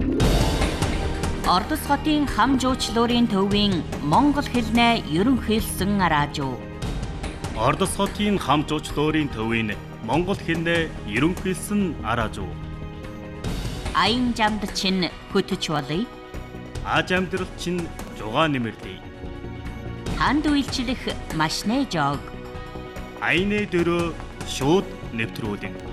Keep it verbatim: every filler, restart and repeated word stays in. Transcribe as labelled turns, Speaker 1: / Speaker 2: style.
Speaker 1: Ордос хотын хам жуучлуурын төвийн монгол хэлнээ ерөнхийлсөн радио.
Speaker 2: Ордос хотын хам жуучлуурын төвийн монгол хэлнээ ерөнхийлсөн радио.
Speaker 1: Аян жамд чинь хөтөч болъё.
Speaker 2: Аж амьдрал чинь жугаа нэмэрлэе.
Speaker 1: Танд үйлчлэх маш нэ жог.
Speaker 2: Аяны дөрөө шууд нэвтрүүлэн.